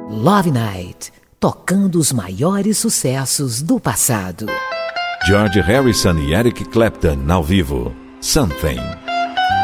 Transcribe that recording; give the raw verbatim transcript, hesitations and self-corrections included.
Love Night, tocando os maiores sucessos do passado. George Harrison e Eric Clapton ao vivo. Something.